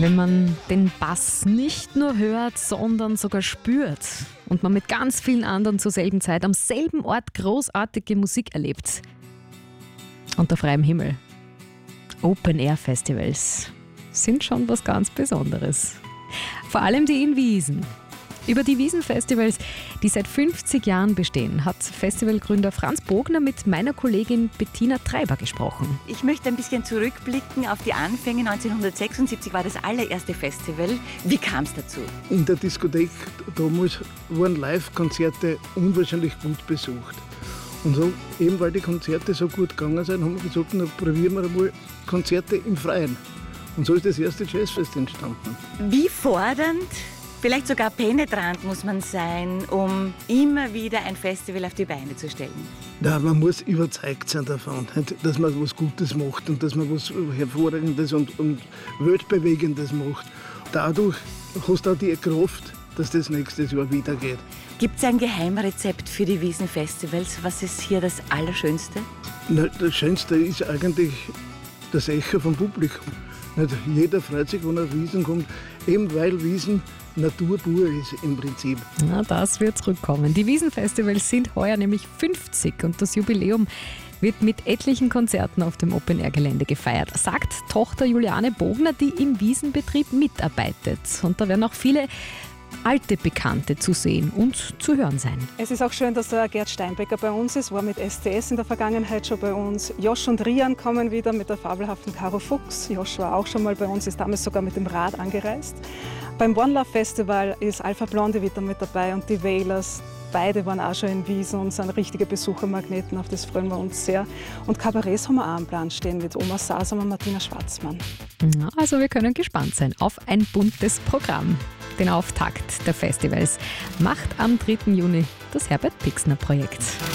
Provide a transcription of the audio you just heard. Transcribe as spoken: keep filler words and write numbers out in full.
Wenn man den Bass nicht nur hört, sondern sogar spürt und man mit ganz vielen anderen zur selben Zeit am selben Ort großartige Musik erlebt. Unter freiem Himmel. Open-Air-Festivals sind schon was ganz Besonderes. Vor allem die in Wiesen. Über die Wiesn-Festivals, die seit fünfzig Jahren bestehen, hat Festivalgründer Franz Bogner mit meiner Kollegin Bettina Treiber gesprochen. Ich möchte ein bisschen zurückblicken auf die Anfänge. neunzehnhundertsechsundsiebzig war das allererste Festival. Wie kam es dazu? In der Diskothek damals waren Live-Konzerte unwahrscheinlich gut besucht. Und so, eben weil die Konzerte so gut gegangen sind, haben wir gesagt, na, probieren wir einmal Konzerte im Freien. Und so ist das erste Jazzfest entstanden. Wie fordernd, vielleicht sogar penetrant muss man sein, um immer wieder ein Festival auf die Beine zu stellen? Ja, man muss überzeugt sein davon, dass man was Gutes macht und dass man was Hervorragendes und, und Weltbewegendes macht. Dadurch hast du auch die Kraft, dass das nächstes Jahr wieder geht. Gibt es ein Geheimrezept für die Wiesn-Festivals? Was ist hier das Allerschönste? Na, das Schönste ist eigentlich das Echo vom Publikum. Nicht jeder freut sich, wenn er auf Wiesn kommt, eben weil Wiesn Natur pur ist im Prinzip. Na, das wird zurückkommen. Die Wiesn-Festivals sind heuer nämlich fünfzig und das Jubiläum wird mit etlichen Konzerten auf dem Open-Air-Gelände gefeiert, sagt Tochter Juliane Bogner, die im Wiesnbetrieb mitarbeitet. Und da werden auch viele alte Bekannte zu sehen und zu hören sein. Es ist auch schön, dass der Gerd Steinbecker bei uns ist, war mit S T S in der Vergangenheit schon bei uns. Josh und Rian kommen wieder mit der fabelhaften Caro Fuchs. Josh war auch schon mal bei uns, ist damals sogar mit dem Rad angereist. Beim One Love Festival ist Alpha Blondy wieder mit dabei und die Wailers. Beide waren auch schon in Wiesn und sind richtige Besuchermagneten, auf das freuen wir uns sehr. Und Kabarets haben wir auch am Plan stehen mit Oma Sasam und Martina Schwarzmann. Also wir können gespannt sein auf ein buntes Programm. Den Auftakt der Festivals macht am dritten Juni das Herbert Pixner Projekt.